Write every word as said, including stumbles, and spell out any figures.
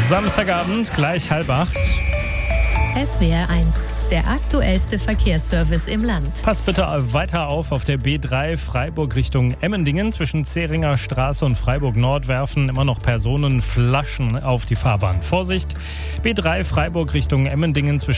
Samstagabend, gleich halb acht. S W R eins, der aktuellste Verkehrsservice im Land. Passt bitte weiter auf, auf der B drei Freiburg Richtung Emmendingen. Zwischen Zähringer Straße und Freiburg Nord werfen immer noch Personen Flaschen auf die Fahrbahn. Vorsicht, B drei Freiburg Richtung Emmendingen zwischen